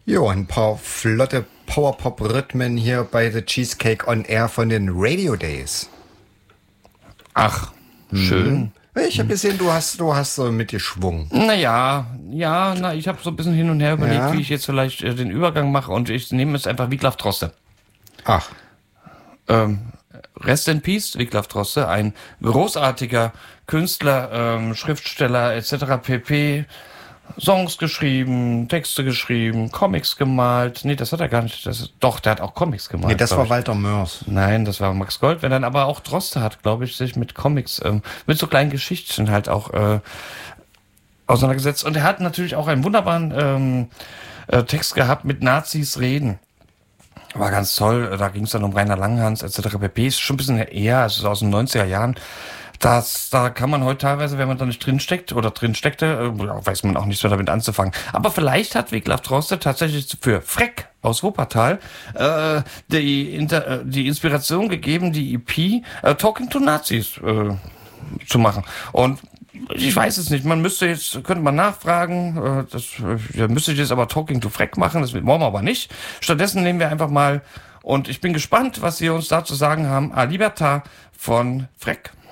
Jo, ein paar flotte Powerpop-Rhythmen hier bei The Cheesecake on Air von den Radio Days. Ach, schön. Ich habe gesehen, du hast so mitgeschwungen. Naja, ich habe so ein bisschen hin und her überlegt, Ja. wie ich jetzt vielleicht den Übergang mache und ich nehme es einfach Wiglaf Droste. Ach, Rest in Peace, Wiglaf Droste, ein großartiger Künstler, Schriftsteller etc. pp. Songs geschrieben, Texte geschrieben, Comics gemalt. Nee, das hat er gar nicht. Doch, der hat auch Comics gemalt. nee, das glaub war ich. Walter Mörs. Nein, das war Max Gold. Wenn dann aber auch Droste hat, glaube ich, sich mit Comics, mit so kleinen Geschichten halt auch auseinandergesetzt. Und er hat natürlich auch einen wunderbaren Text gehabt mit Nazis reden. War ganz toll. Da ging es dann um Rainer Langhans etc. pp. Ist schon ein bisschen eher, also aus den 90er Jahren. Da kann man heute teilweise, wenn man da nicht drinsteckt oder drinsteckte, weiß man auch nicht so damit anzufangen. Aber vielleicht hat Wiglaf Droste tatsächlich für Freck aus Wuppertal die Inspiration gegeben, die EP Talking to Nazis zu machen. Und ich weiß es nicht. Könnte man nachfragen. Müsste ich jetzt aber Talking to Freck machen. Das wollen wir aber nicht. Stattdessen nehmen wir einfach mal, und ich bin gespannt, was Sie uns dazu sagen haben, A Libertà von Freck.